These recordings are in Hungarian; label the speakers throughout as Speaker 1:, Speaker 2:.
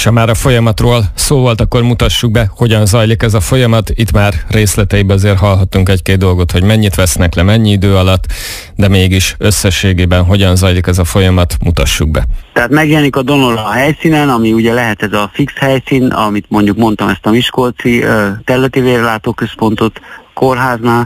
Speaker 1: És ha már a folyamatról szó volt, akkor mutassuk be, hogyan zajlik ez a folyamat. Itt már részleteiben azért hallhattunk egy-két dolgot, hogy mennyit vesznek le, mennyi idő alatt, de mégis összességében hogyan zajlik ez a folyamat, mutassuk be.
Speaker 2: Tehát megjelenik a donor a helyszínen, ami ugye lehet ez a fix helyszín, amit mondjuk mondtam, ezt a miskolci területi vérellátóközpontot kórháznál,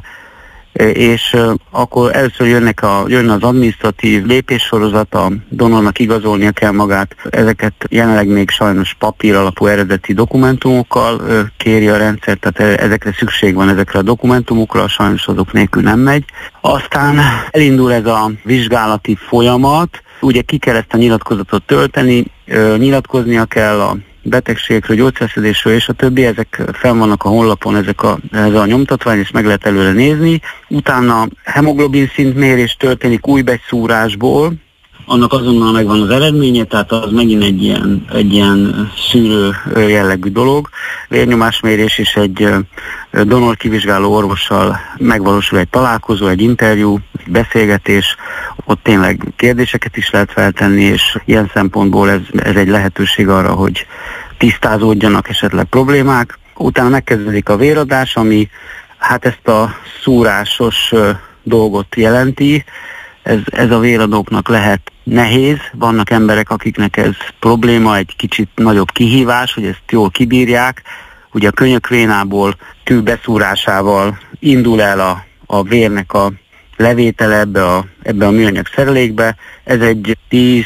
Speaker 2: és akkor először jön az adminisztratív lépéssorozat, a donornak igazolnia kell magát. Ezeket jelenleg még sajnos papír alapú eredeti dokumentumokkal kéri a rendszer, tehát ezekre szükség van, ezekre a dokumentumokra, sajnos azok nélkül nem megy. Aztán elindul ez a vizsgálati folyamat, ugye ki kell ezt a nyilatkozatot tölteni, nyilatkoznia kell a betegségekről, gyógyszerszedésről és a többi, ezek fenn vannak a honlapon, ez a nyomtatvány, és meg lehet előre nézni. Utána hemoglobin szintmérés történik újbegyszúrásból, annak azonnal megvan az eredménye, tehát az megint egy ilyen szűrő jellegű dolog. Vérnyomásmérés és egy donor kivizsgáló orvossal megvalósul egy találkozó, egy interjú, egy beszélgetés, ott tényleg kérdéseket is lehet feltenni, és ilyen szempontból ez egy lehetőség arra, hogy tisztázódjanak esetleg problémák. Utána megkezdődik a véradás, ami hát ezt a szúrásos dolgot jelenti. Ez a véradóknak lehet nehéz, vannak emberek, akiknek ez probléma, egy kicsit nagyobb kihívás, hogy ezt jól kibírják. Ugye a könyökvénából tű beszúrásával indul el a vérnek a levétele ebbe a műanyag szerelékbe. Ez egy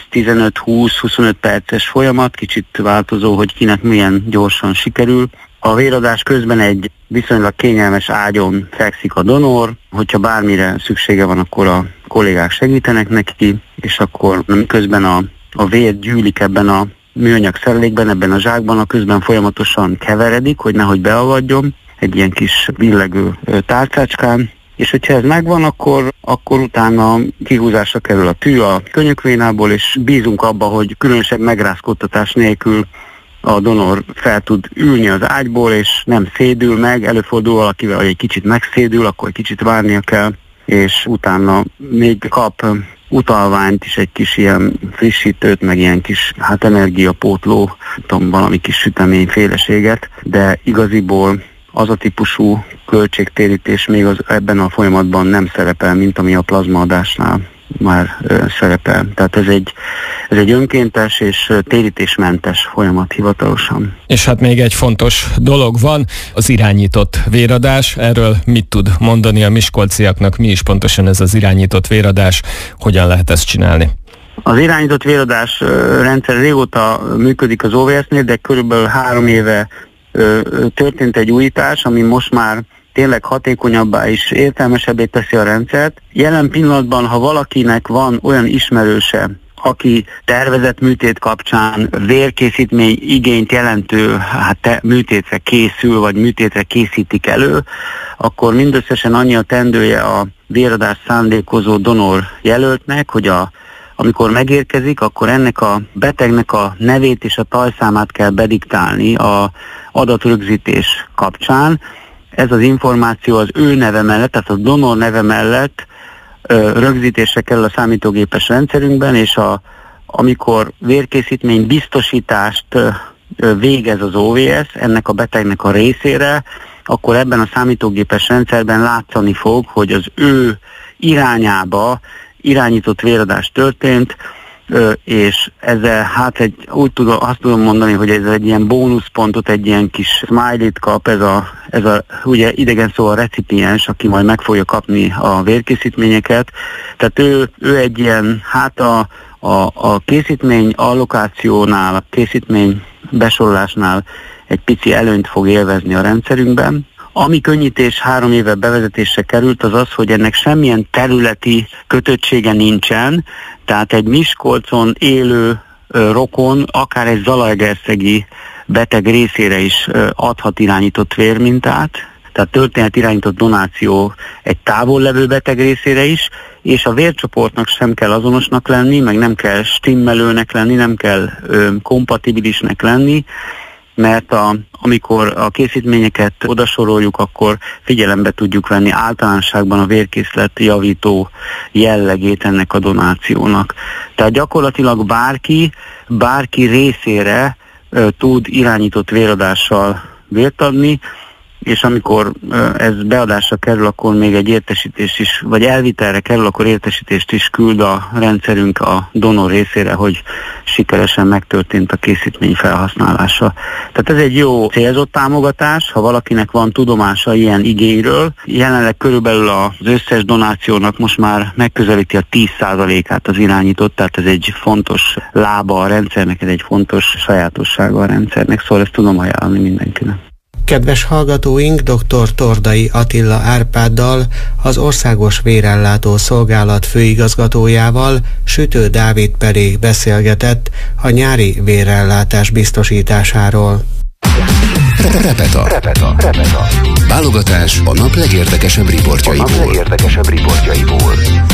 Speaker 2: 10-15-20-25 perces folyamat, kicsit változó, hogy kinek milyen gyorsan sikerül. A véradás közben egy viszonylag kényelmes ágyon fekszik a donor, hogyha bármire szüksége van, akkor a kollégák segítenek neki, és akkor közben a vér gyűlik ebben a műanyag szerelékben, ebben a zsákban, a közben folyamatosan keveredik, hogy nehogy beavadjon, egy ilyen kis billegő tárcácskán, és hogyha ez megvan, akkor utána kihúzásra kerül a tű a könyökvénából, és bízunk abba, hogy különösebb megrázkódtatás nélkül a donor fel tud ülni az ágyból, és nem szédül meg, előfordul valakivel, hogy egy kicsit megszédül, akkor egy kicsit várnia kell, és utána még kap utalványt is, egy kis ilyen frissítőt, meg ilyen kis energiapótló, valami kis süteményféleséget, de igaziból az a típusú költségtérítés még ebben a folyamatban nem szerepel, mint ami a plazmaadásnál már szerepel. Tehát ez egy önkéntes és térítésmentes folyamat hivatalosan.
Speaker 1: És hát még egy fontos dolog van, az irányított véradás. Erről mit tud mondani a miskolciaknak? Mi is pontosan ez az irányított véradás? Hogyan lehet ezt csinálni?
Speaker 2: Az irányított véradás rendszer régóta működik az OVS-nél, de körülbelül 3 éve történt egy újítás, ami most már tényleg hatékonyabbá és értelmesebbé teszi a rendszert. Jelen pillanatban, ha valakinek van olyan ismerőse, aki tervezett műtét kapcsán vérkészítmény igényt jelentő műtétre készül, vagy műtétre készítik elő, akkor mindösszesen annyi a teendője a véradást szándékozó donor jelöltnek, hogy amikor megérkezik, akkor ennek a betegnek a nevét és a tajszámát kell bediktálni a adatrögzítés kapcsán. Ez az információ az ő neve mellett, tehát a donor neve mellett rögzítésre kerül a számítógépes rendszerünkben, és amikor vérkészítmény biztosítást végez az OVS ennek a betegnek a részére, akkor ebben a számítógépes rendszerben látszani fog, hogy az ő irányába irányított véradás történt, és ezzel azt tudom mondani, hogy ez egy ilyen bónuszpontot, egy ilyen kis smiley-t kap ez a ugye idegen szó a recipiens, aki majd meg fogja kapni a vérkészítményeket. Tehát ő egy ilyen, a készítmény allokációnál, a készítmény besorolásnál egy pici előnyt fog élvezni a rendszerünkben. Ami könnyítés 3 éve bevezetésre került, az az, hogy ennek semmilyen területi kötöttsége nincsen, tehát egy Miskolcon élő rokon, akár egy zalaegerszegi beteg részére is adhat irányított vérmintát, tehát történet irányított donáció egy távol levő beteg részére is, és a vércsoportnak sem kell azonosnak lenni, meg nem kell stimmelőnek lenni, nem kell kompatibilisnek lenni, mert amikor a készítményeket odasoroljuk, akkor figyelembe tudjuk venni általánosságban a vérkészlet javító jellegét ennek a donációnak. Tehát gyakorlatilag bárki részére tud irányított véradással vért adni, és amikor ez beadásra kerül, akkor még egy értesítést is, vagy elvitelre kerül, akkor értesítést is küld a rendszerünk a donor részére, hogy sikeresen megtörtént a készítmény felhasználása. Tehát ez egy jó célzott támogatás, ha valakinek van tudomása ilyen igényről. Jelenleg körülbelül az összes donációnak most már megközelíti a 10%-át az irányított, tehát ez egy fontos lába a rendszernek, ez egy fontos sajátossága a rendszernek, szóval ezt tudom ajánlani mindenkinek.
Speaker 3: Kedves hallgatóink, dr. Tordai Attila Árpáddal, az Országos Vérellátó Szolgálat főigazgatójával, Sütő Dávid pedig beszélgetett a nyári vérellátás biztosításáról.
Speaker 4: Repeta. Válogatás a nap legérdekesebb riportjaiból.